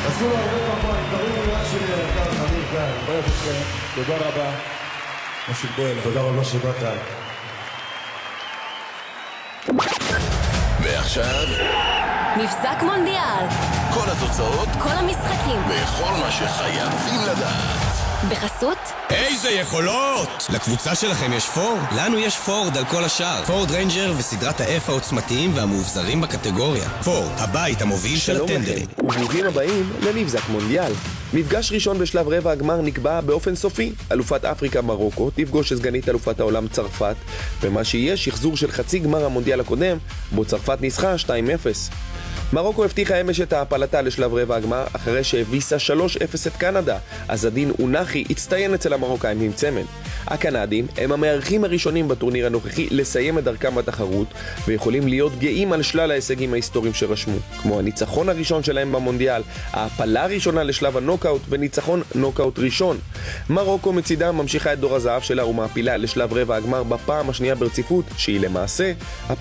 עשו לו הרבה פחות, תראו לי רק שלי יקר, חמיר כאן, אוהב אתכם, תודה רבה. משה בואלה. תודה רבה שבאת. ועכשיו מבזק מונדיאל, כל התוצאות, כל המשחקים, וכל מה שחייבים לדעת. בחסות איזה יכולות! לקבוצה שלכם יש פורד? לנו יש פורד על כל השאר. פורד ריינג'ר וסדרת ה-F העוצמתיים והמאובזרים בקטגוריה. פורד, הבית המוביל של הטנדרים. וברוכים הבאים למבזק מונדיאל. מפגש ראשון בשלב רבע הגמר נקבע באופן סופי. אלופת אפריקה מרוקו תפגוש את סגנית אלופת העולם צרפת, ומה שיהיה שחזור של חצי גמר המונדיאל הקודם, בו צרפת ניצחה 2-0. מרוקו הבטיחה אמש את העפלתה לשלב רבע הגמר אחרי שהביסה 3-0 את קנדה. עזדין אונחי הצטיין אצל המרוקאים עם צמד. הקנדים הם המארחים הראשונים בטורניר הנוכחי לסיים את דרכם בתחרות, ויכולים להיות גאים על שלל ההישגים ההיסטוריים שרשמו, כמו הניצחון הראשון שלהם במונדיאל, ההעפלה הראשונה לשלב הנוקאוט וניצחון נוקאוט ראשון. מרוקו מצידה ממשיכה את דור הזהב שלה ומעפילה לשלב רבע הגמר בפעם השנייה ברציפות, שהיא למעשה